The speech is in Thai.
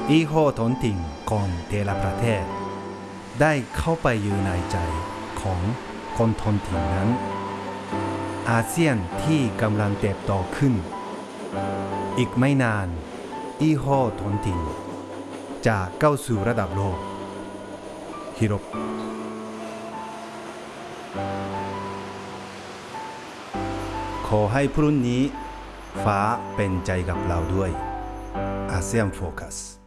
อีโฮท้องถิ่นของแต่ละประเทศได้เข้าไปอยู่ในใจของคนท้องถิ่นนั้นอาเซียนที่กำลังเติบโตขึ้นอีกไม่นานอีโฮท้องถิ่นจะก้าวสู่ระดับโลกฮิโรขอให้พรุ่งนี้ฟ้าเป็นใจกับเราด้วยอาเซียนโฟกัส